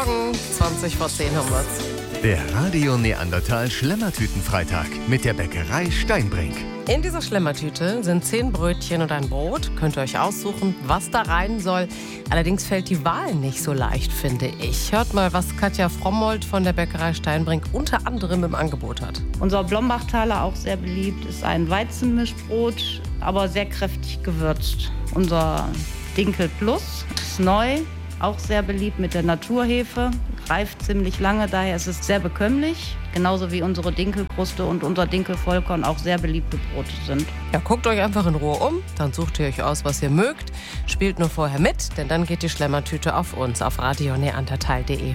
Morgen, 20 vor 10 haben wir's. Der Radio Neandertal Schlemmertütenfreitag mit der Bäckerei Steinbrink. In dieser Schlemmertüte sind 10 Brötchen und ein Brot. Könnt ihr euch aussuchen, was da rein soll. Allerdings fällt die Wahl nicht so leicht, finde ich. Hört mal, was Katja Frommold von der Bäckerei Steinbrink unter anderem im Angebot hat. Unser Blombachtaler, auch sehr beliebt, ist ein Weizenmischbrot, aber sehr kräftig gewürzt. Unser Dinkel Plus ist neu, auch sehr beliebt mit der Naturhefe. Reift ziemlich lange, daher ist es sehr bekömmlich. Genauso wie unsere Dinkelkruste und unser Dinkelvollkorn auch sehr beliebte Brote sind. Ja, guckt euch einfach in Ruhe um, dann sucht ihr euch aus, was ihr mögt. Spielt nur vorher mit, denn dann geht die Schlemmertüte auf uns, auf radioneandertal.de.